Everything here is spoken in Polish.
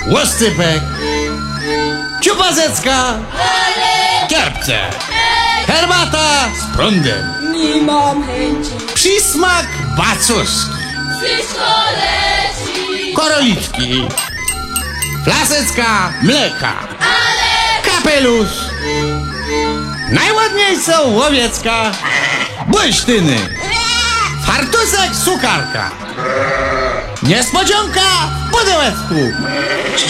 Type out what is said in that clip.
łoscypek, ciupazecka, kierpce, herbata z prądem, Nie mam chęci. przysmak bacuski, Wszystko leci. korolitki, flasecka mleka, Ale kapelusz, najładniejsza łowiecka, błysztyny, fartusek sukarka, niespodzianka w pudełeczku.